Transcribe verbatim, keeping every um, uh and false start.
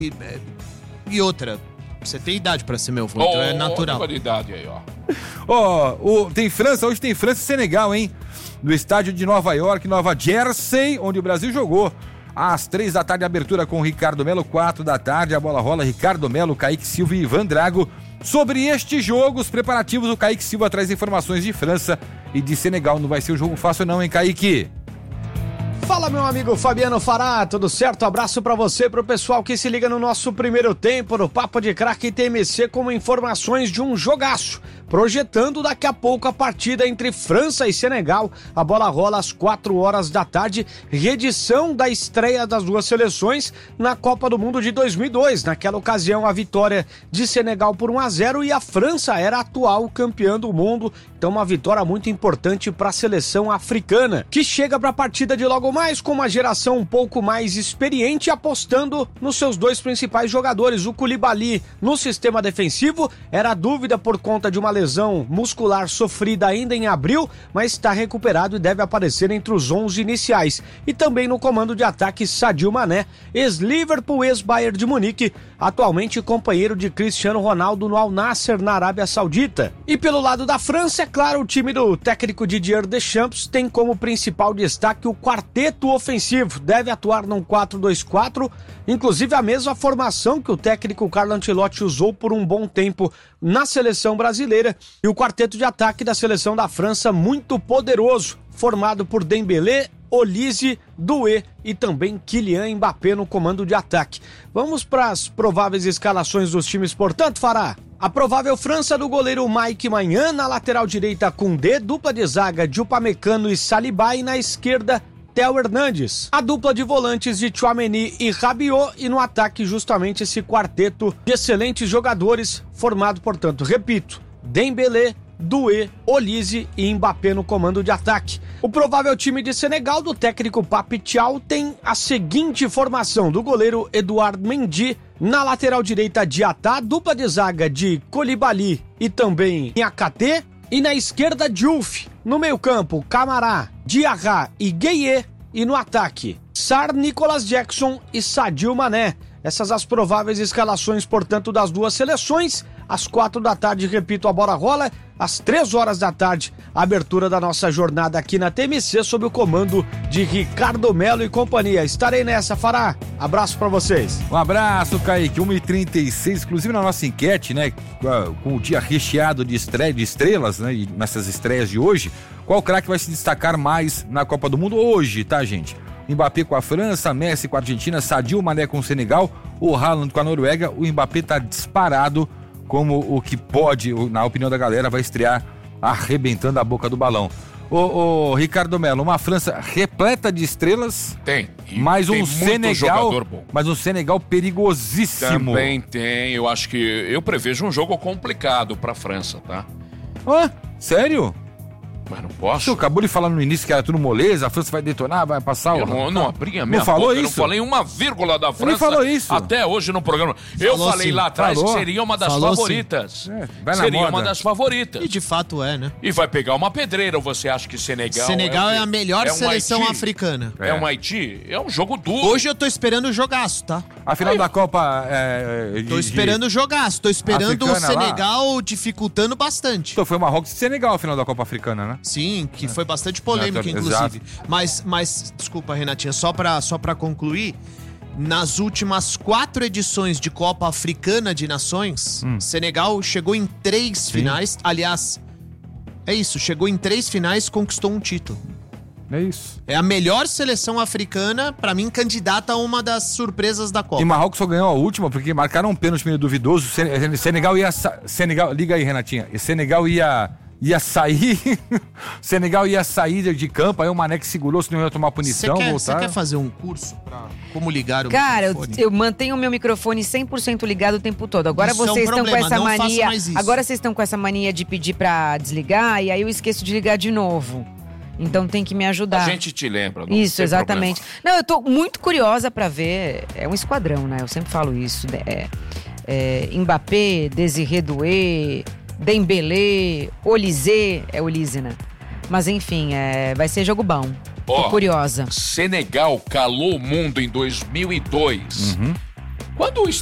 E, e outra, você tem idade pra ser meu avô, oh, então é natural. Olha a idade aí, ó. Ó, oh, tem França, hoje tem França e Senegal, hein? No estádio de Nova York, Nova Jersey, onde o Brasil jogou. Às três da tarde, abertura com Ricardo Melo, quatro da tarde, a bola rola, Ricardo Melo, Kaique Silva e Ivan Drago. Sobre este jogo, os preparativos, o Kaique Silva traz informações de França e de Senegal. Não vai ser um jogo fácil não, hein, Kaique? Fala, meu amigo Fabiano Fará, tudo certo? Abraço pra você, pro pessoal que se liga no nosso primeiro tempo, no Papo de Craque T M C, com informações de um jogaço, projetando daqui a pouco a partida entre França e Senegal. A bola rola às quatro horas da tarde, reedição da estreia das duas seleções na Copa do Mundo de dois mil e dois. Naquela ocasião, a vitória de Senegal por um a zero e a França era a atual campeã do mundo. Então, uma vitória muito importante para a seleção africana, que chega para a partida de logo mais com uma geração um pouco mais experiente, apostando nos seus dois principais jogadores. O Koulibaly no sistema defensivo era dúvida por conta de uma lesão muscular sofrida ainda em abril, mas está recuperado e deve aparecer entre os onze iniciais. E também no comando de ataque, Sadio Mané, ex-Liverpool, ex-Bayern de Munique, atualmente companheiro de Cristiano Ronaldo no Al Nassr, na Arábia Saudita. E pelo lado da França, é claro, o time do técnico Didier Deschamps tem como principal destaque o quarteto ofensivo. Deve atuar num quatro dois quatro, inclusive a mesma formação que o técnico Carlo Ancelotti usou por um bom tempo na seleção brasileira. E o quarteto de ataque da seleção da França, muito poderoso, formado por Dembélé, Olise, Doué e também Kylian Mbappé no comando de ataque. Vamos para as prováveis escalações dos times, portanto, Fará. A provável França do goleiro Mike Maignan, na lateral direita Koundé, dupla de zaga de Upamecano e Saliba, e na esquerda Théo Hernandes. A dupla de volantes de Tchouaméni e Rabiot, e no ataque justamente esse quarteto de excelentes jogadores, formado, portanto, repito, Dembélé, Doué, Olise e Mbappé no comando de ataque. O provável time de Senegal do técnico Pape Thiaw tem a seguinte formação: do goleiro Edouard Mendy, na lateral direita Diatá, dupla de zaga de Koulibaly e também Niakhaté, e na esquerda Diouf. No meio-campo, Camara, Diarra e Gueye, e no ataque Sarr, Nicolas Jackson e Sadio Mané. Essas as prováveis escalações, portanto, das duas seleções. Às quatro da tarde, repito, a bola rola. Às três horas da tarde, a abertura da nossa jornada aqui na T M C, sob o comando de Ricardo Melo e companhia. Estarei nessa, Fará. Abraço pra vocês. Um abraço, Kaique. uma e trinta e seis, inclusive na nossa enquete, né? Com o dia recheado de, estreia, de estrelas, né? E nessas estreias de hoje, qual craque vai se destacar mais na Copa do Mundo hoje, tá, gente? Mbappé com a França, Messi com a Argentina, Sadio Mané com o Senegal, o Haaland com a Noruega. O Mbappé tá disparado como o que pode, na opinião da galera, vai estrear arrebentando a boca do balão. Ô, ô Ricardo Melo, uma França repleta de estrelas. Tem. Mais um tem Senegal, mas um Senegal perigosíssimo. Também tem. Eu acho que eu prevejo um jogo complicado pra França, tá? Ah, sério? Mas não posso. Você acabou de falar no início que era tudo moleza, a França vai detonar, vai passar... Eu o... não, não abri a minha não falou boca, isso? Eu não falei uma vírgula da França. Ele falou isso. Até hoje no programa. Eu Falou falei sim. lá atrás Falou. que seria uma das Falou favoritas. É, vai na seria moda. uma das favoritas. E de fato é, né? E vai pegar uma pedreira, ou você acha que Senegal... Senegal é, é, a melhor é um seleção Haiti? africana. É. é um Haiti? É um jogo duro. Hoje eu tô esperando o jogaço, tá? A final da Copa... É, de, Tô esperando o jogaço, tô esperando o Africana lá. Senegal dificultando bastante. Então foi Marrocos e Senegal a final da Copa Africana, né? Sim, que foi bastante polêmica, Exato. inclusive. Mas, mas, desculpa, Renatinha, só pra, só pra concluir, nas últimas quatro edições de Copa Africana de Nações, Hum. Senegal chegou em três finais, aliás, é isso, chegou em três finais e conquistou um título. É isso. É a melhor seleção africana, pra mim, candidata a uma das surpresas da Copa. E Marrocos só ganhou a última porque marcaram um pênalti meio duvidoso. Sen- Senegal ia... sa- Senegal, liga aí, Renatinha. Senegal ia... Ia sair, Senegal ia sair de campo, aí o Mané que segurou, se não ia tomar Você punição, quer, voltar. você quer fazer um curso pra como ligar o Cara, eu, microfone? eu mantenho o meu microfone cem por cento ligado o tempo todo. Agora Isso é um vocês estão com problema, essa não faça mania. mais isso. Agora vocês estão com essa mania de pedir pra desligar e aí eu esqueço de ligar de novo. Então tem que me ajudar. A gente te lembra. Não Isso, tem exatamente. problema. Não, eu tô muito curiosa pra ver. É um esquadrão, né? Eu sempre falo isso. É, é, Mbappé, Désiré Doué, Dembélé, Olise, é Olise, né? Mas enfim, é, vai ser jogo bom. Tô Ó, curiosa. Senegal calou o mundo em dois mil e dois. Uhum. Quando o